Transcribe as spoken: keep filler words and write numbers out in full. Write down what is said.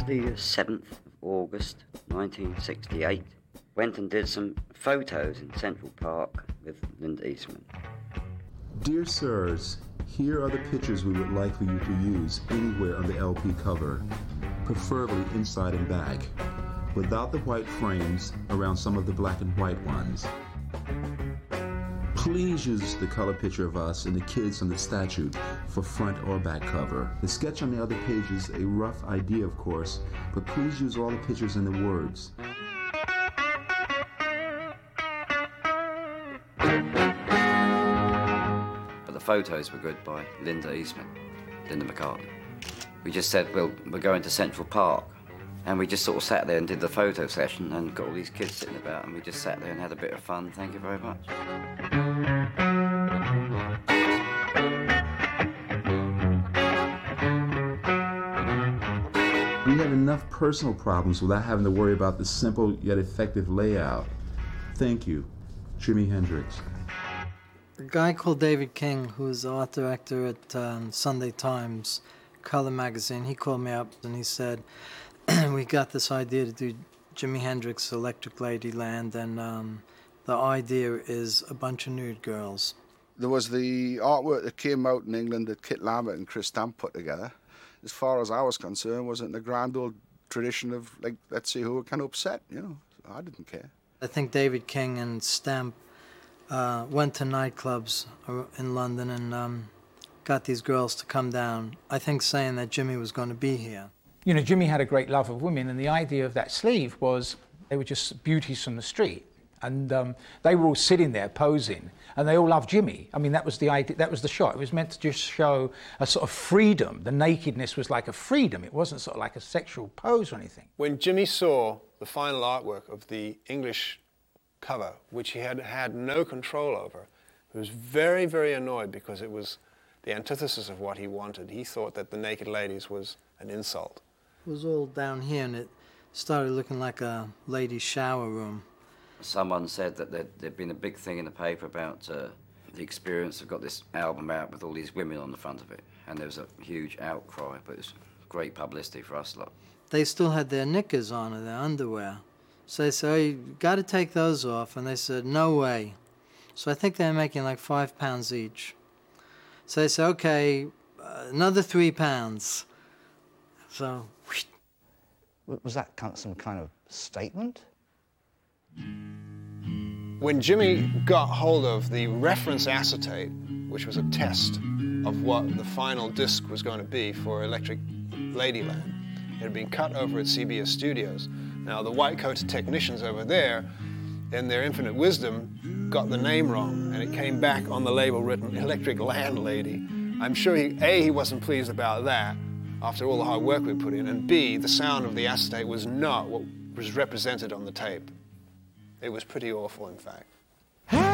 the seventh of August nineteen sixty-eight. Went and did some photos in Central Park with Linda Eastman. Dear sirs, here are the pictures we would like for you to use anywhere on the L P cover, preferably inside and back, without the white frames around some of the black and white ones. Please use the color picture of us and the kids on the statue for front or back cover. The sketch on the other page is a rough idea, of course, but please use all the pictures and the words. But the photos were good by Linda Eastman, Linda McCartney. We just said, well, we're going to Central Park. And we just sort of sat there and did the photo session and got all these kids sitting about, and we just sat there and had a bit of fun. Thank you very much. We had enough personal problems without having to worry about the simple yet effective layout. Thank you, Jimi Hendrix. A guy called David King, who's the art director at um, Sunday Times, Color Magazine, he called me up and he said, we got this idea to do Jimi Hendrix Electric Ladyland, and um, the idea is a bunch of nude girls. There was the artwork that came out in England that Kit Lambert and Chris Stamp put together. As far as I was concerned, wasn't the grand old tradition of, like, let's see who were kind of upset, you know. I didn't care. I think David King and Stamp uh, went to nightclubs in London and um, got these girls to come down, I think saying that Jimmy was going to be here. You know, Jimmy had a great love of women, and the idea of that sleeve was they were just beauties from the street. And um, they were all sitting there posing, and they all loved Jimmy. I mean, that was the idea, that was the shot. It was meant to just show a sort of freedom. The nakedness was like a freedom. It wasn't sort of like a sexual pose or anything. When Jimmy saw the final artwork of the English cover, which he had had no control over, he was very, very annoyed because it was the antithesis of what he wanted. He thought that the naked ladies was an insult. It was all down here, and it started looking like a ladies' shower room. Someone said that there'd, there'd been a big thing in the paper about uh, the Experience have got this album out with all these women on the front of it, and there was a huge outcry, but it was great publicity for us lot. They still had their knickers on or their underwear. So they said, oh, you got to take those off, and they said, no way. So I think they were making like five pounds each. So they said, okay, uh, another three pounds. So... Was that kind of some kind of statement? When Jimmy got hold of the reference acetate, which was a test of what the final disc was going to be for Electric Ladyland, it had been cut over at C B S Studios. Now, the white-coated technicians over there, in their infinite wisdom, got the name wrong, and it came back on the label written Electric Landlady. I'm sure, he, A, he wasn't pleased about that, after all the hard work we put in, and B, the sound of the acetate was not what was represented on the tape. It was pretty awful, in fact.